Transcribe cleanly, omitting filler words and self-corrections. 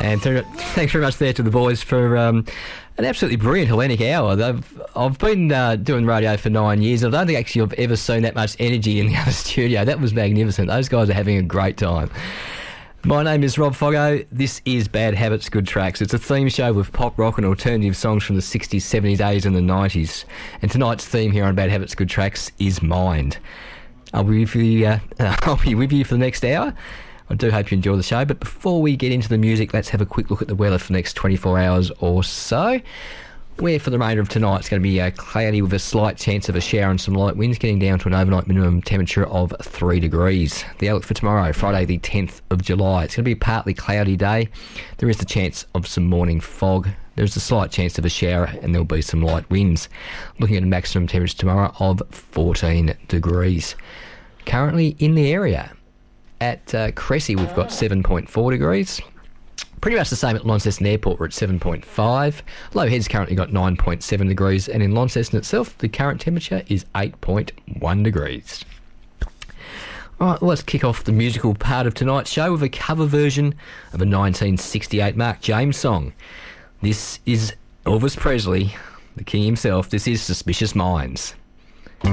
And thanks very much there to the boys for an absolutely brilliant Hellenic hour. I've been doing radio for 9 years. I don't think actually I've ever seen that much energy in the other studio. That was magnificent. Those guys are having a great time. My name is Rob Foggo. This is Bad Habits, Good Tracks. It's a theme show with pop, rock and alternative songs from the 60s, 70s, 80s and the 90s. And tonight's theme here on Bad Habits, Good Tracks is Mind. I'll be with you for the next hour. I do hope you enjoy the show. But before we get into the music, let's have a quick look at the weather for the next 24 hours or so. Where for the remainder of tonight it's going to be cloudy with a slight chance of a shower and some light winds, getting down to an overnight minimum temperature of 3 degrees. The outlook for tomorrow, Friday the 10th of July. It's going to be a partly cloudy day. There is the chance of some morning fog. There's a slight chance of a shower and there'll be some light winds. Looking at a maximum temperature tomorrow of 14 degrees. Currently in the area at Cressy we've got 7.4 degrees. Pretty much the same at Launceston Airport, we're at 7.5. Low Head's currently got 9.7 degrees, and in Launceston itself, the current temperature is 8.1 degrees. All right, well, let's kick off the musical part of tonight's show with a cover version of a 1968 Mark James song. This is Elvis Presley, the king himself. This is Suspicious Minds.